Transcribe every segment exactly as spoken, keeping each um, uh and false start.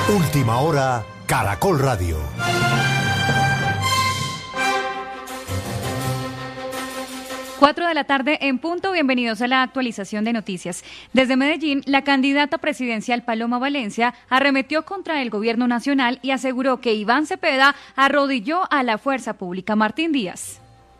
Última hora, Caracol Radio. Cuatro de la tarde en punto, bienvenidos a la actualización de noticias. Desde Medellín, la candidata presidencial Paloma Valencia arremetió contra el gobierno nacional y aseguró que Iván Cepeda arrodilló a la fuerza pública. Martín Díaz.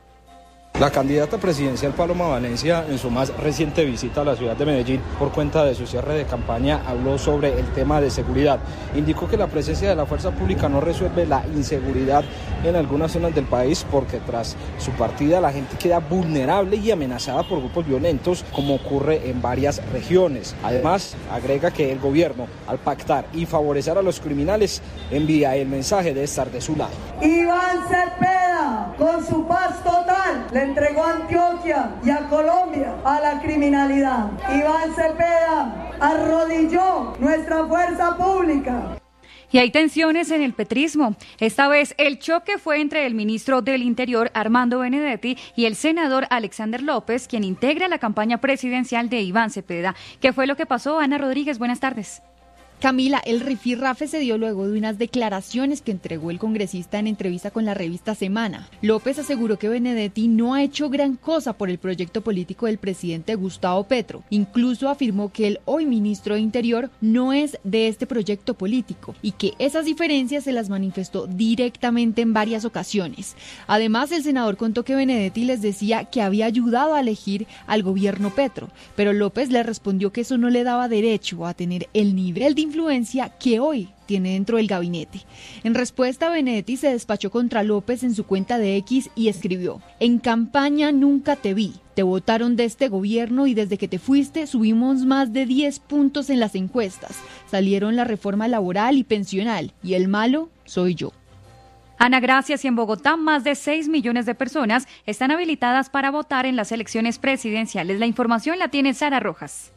La candidata presidencial Paloma Valencia, en su más reciente visita a la ciudad de Medellín por cuenta de su cierre de campaña, habló sobre el tema de seguridad. Indicó que la presencia de la fuerza pública no resuelve la inseguridad en algunas zonas del país porque tras su partida la gente queda vulnerable y amenazada por grupos violentos, como ocurre en varias regiones. Además, agrega que el gobierno, al pactar y favorecer a los criminales, envía el mensaje de estar de su lado. Iván Cepeda, con su paz total, le entregó a Antioquia y a Colombia a la criminalidad. Iván Cepeda arrodilló nuestra fuerza pública. Y hay tensiones en el petrismo. Esta vez el choque fue entre el ministro del Interior, Armando Benedetti, y el senador Alexander López, quien integra la campaña presidencial de Iván Cepeda. ¿Qué fue lo que pasó? Ana Rodríguez, buenas tardes. Camila, el rifirrafe se dio luego de unas declaraciones que entregó el congresista en entrevista con la revista Semana. López aseguró que Benedetti no ha hecho gran cosa por el proyecto político del presidente Gustavo Petro. Incluso afirmó que el hoy ministro de Interior no es de este proyecto político y que esas diferencias se las manifestó directamente en varias ocasiones. Además, el senador contó que Benedetti les decía que había ayudado a elegir al gobierno Petro, pero López le respondió que eso no le daba derecho a tener el nivel de influencia que hoy tiene dentro del gabinete. En respuesta, Benedetti se despachó contra López en su cuenta de X y escribió: en campaña nunca te vi, te votaron de este gobierno y desde que te fuiste subimos más de diez puntos en las encuestas, salieron la reforma laboral y pensional y el malo soy yo. Ana, gracias. Y en Bogotá, más de seis millones de personas están habilitadas para votar en las elecciones presidenciales. La información la tiene Sara Rojas.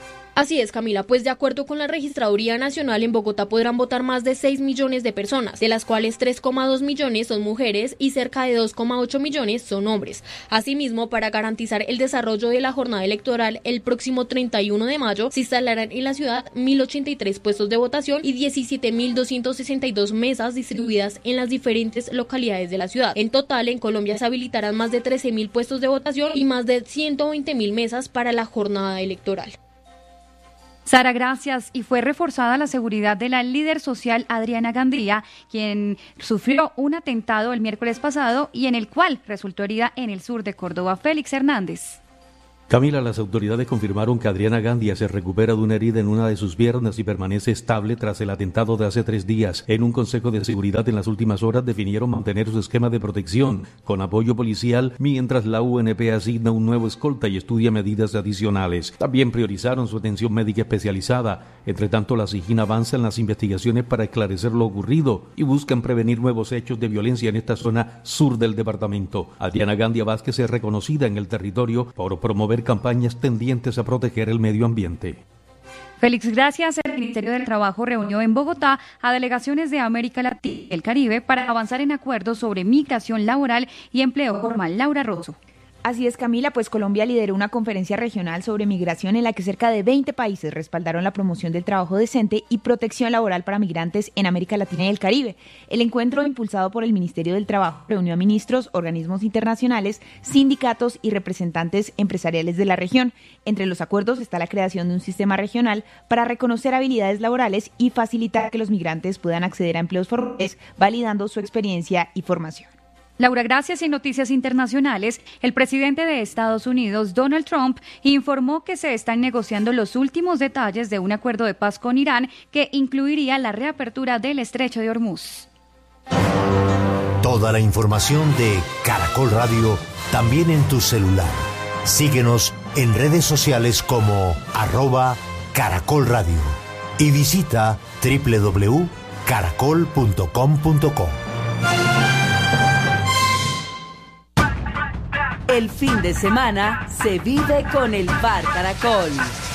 Así es, Camila, pues de acuerdo con la Registraduría Nacional, en Bogotá podrán votar más de seis millones de personas, de las cuales tres coma dos millones son mujeres y cerca de dos coma ocho millones son hombres. Asimismo, para garantizar el desarrollo de la jornada electoral, el próximo treinta y uno de mayo se instalarán en la ciudad mil ochenta y tres puestos de votación y diecisiete mil doscientas sesenta y dos mesas distribuidas en las diferentes localidades de la ciudad. En total, en Colombia se habilitarán más de trece mil puestos de votación y más de ciento veinte mil mesas para la jornada electoral. Sara, gracias. Y fue reforzada la seguridad de la líder social Adriana Gandía, quien sufrió un atentado el miércoles pasado y en el cual resultó herida en el sur de Córdoba. Félix Hernández. Camila, las autoridades confirmaron que Adriana Gandia se recupera de una herida en una de sus piernas y permanece estable tras el atentado de hace tres días. En un consejo de seguridad en las últimas horas definieron mantener su esquema de protección con apoyo policial, mientras la U N P asigna un nuevo escolta y estudia medidas adicionales. También priorizaron su atención médica especializada. Entre tanto, la SIJIN avanza en las investigaciones para esclarecer lo ocurrido y buscan prevenir nuevos hechos de violencia en esta zona sur del departamento. Adriana Gandia Vázquez es reconocida en el territorio por promover campañas tendientes a proteger el medio ambiente. Félix, gracias. El Ministerio del Trabajo reunió en Bogotá a delegaciones de América Latina y el Caribe para avanzar en acuerdos sobre migración laboral y empleo formal. Laura Rosso. Así es, Camila, pues Colombia lideró una conferencia regional sobre migración en la que cerca de veinte países respaldaron la promoción del trabajo decente y protección laboral para migrantes en América Latina y el Caribe. El encuentro, impulsado por el Ministerio del Trabajo, reunió a ministros, organismos internacionales, sindicatos y representantes empresariales de la región. Entre los acuerdos está la creación de un sistema regional para reconocer habilidades laborales y facilitar que los migrantes puedan acceder a empleos formales, validando su experiencia y formación. Laura, gracias. En noticias internacionales, el presidente de Estados Unidos, Donald Trump, informó que se están negociando los últimos detalles de un acuerdo de paz con Irán que incluiría la reapertura del estrecho de Hormuz. Toda la información de Caracol Radio también en tu celular. Síguenos en redes sociales como arroba Caracol Radio y visita doble u doble u doble u punto caracol punto com punto co. El fin de semana se vive con el Bar Caracol.